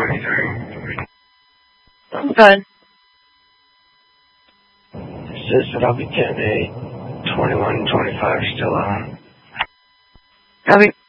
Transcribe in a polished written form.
23. I'm good. It says that I'll be 10-8, 21 and 25 still on. I'll be